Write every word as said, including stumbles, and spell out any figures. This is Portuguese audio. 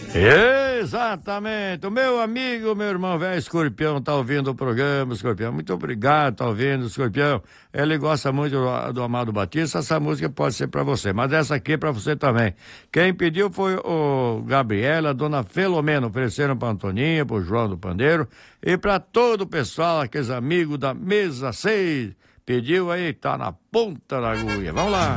Exatamente, o meu amigo, meu irmão velho Escorpião tá ouvindo o programa, Escorpião, muito obrigado, tá ouvindo, Escorpião, ele gosta muito do, do Amado Batista, essa música pode ser pra você, mas essa aqui é pra você também. Quem pediu foi o Gabriela, a dona Felomena, ofereceram pra Antoninha, pro João do Pandeiro e pra todo o pessoal, aqueles amigos da mesa seis, pediu aí, tá na ponta da agulha, vamos lá.